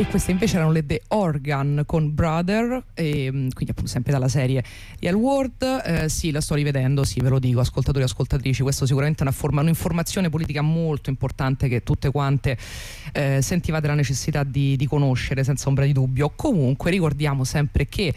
E queste invece erano le The Organ con Brother, e quindi appunto sempre dalla serie Real World. Sì, la sto rivedendo, sì, ve lo dico, ascoltatori e ascoltatrici, questo sicuramente è un'informazione politica molto importante che tutte quante sentivate la necessità di conoscere senza ombra di dubbio. Comunque ricordiamo sempre che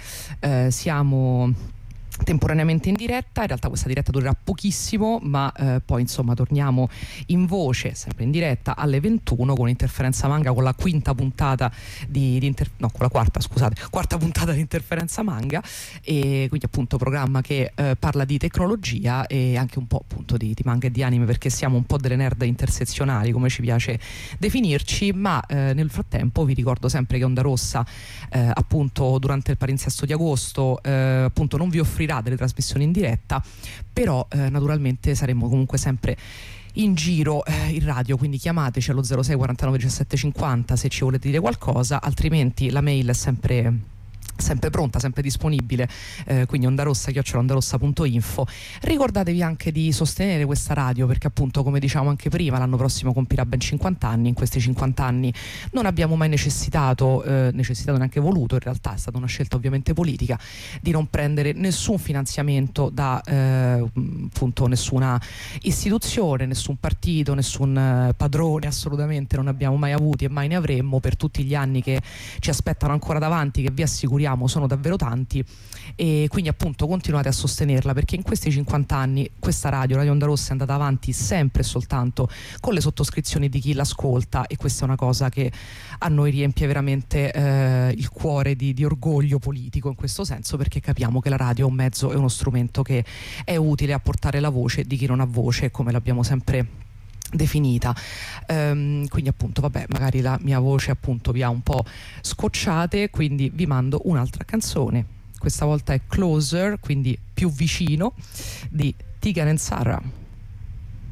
siamo temporaneamente in diretta, in realtà questa diretta durerà pochissimo, ma poi insomma torniamo in voce sempre in diretta alle 21 con Interferenza Manga, con la quinta puntata con la quarta puntata di Interferenza Manga, e quindi appunto programma che parla di tecnologia e anche un po' appunto di manga e di anime, perché siamo un po' delle nerd intersezionali come ci piace definirci. Ma nel frattempo vi ricordo sempre che Onda Rossa appunto durante il palinsesto di agosto appunto non vi offrirà delle trasmissioni in diretta, però naturalmente saremo comunque sempre in giro in radio, quindi chiamateci allo 06 49 17 50 se ci volete dire qualcosa, altrimenti la mail è sempre pronta, sempre disponibile, quindi ondarossa@ondarossa.info. Ricordatevi anche di sostenere questa radio, perché appunto, come diciamo anche prima, l'anno prossimo compirà ben 50 anni. In questi 50 anni non abbiamo mai necessitato neanche voluto, in realtà è stata una scelta ovviamente politica, di non prendere nessun finanziamento da appunto nessuna istituzione, nessun partito, nessun padrone, assolutamente non abbiamo mai avuti e mai ne avremmo per tutti gli anni che ci aspettano ancora davanti, che vi assicuriamo sono davvero tanti. E quindi appunto continuate a sostenerla, perché in questi 50 anni questa Radio Onda Rossa è andata avanti sempre e soltanto con le sottoscrizioni di chi l'ascolta, e questa è una cosa che a noi riempie veramente il cuore di orgoglio politico, in questo senso, perché capiamo che la radio è un mezzo e uno strumento che è utile a portare la voce di chi non ha voce, come l'abbiamo sempre definita. Quindi appunto vabbè, magari la mia voce appunto vi ha un po' scocciate, quindi vi mando un'altra canzone. Questa volta è Closer, quindi più vicino, di Tegan and Sara.